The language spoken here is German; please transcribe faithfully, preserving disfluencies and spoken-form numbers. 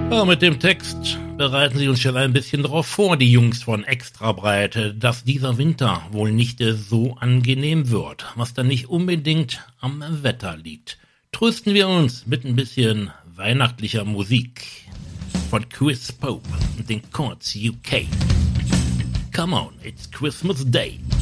Ja, mit dem Text bereiten sie uns schon ein bisschen darauf vor, die Jungs von Extrabreite, dass dieser Winter wohl nicht so angenehm wird, was dann nicht unbedingt am Wetter liegt. Trösten wir uns mit ein bisschen weihnachtlicher Musik von Chris Pope und den Chords U K. Come on, it's Christmas Day.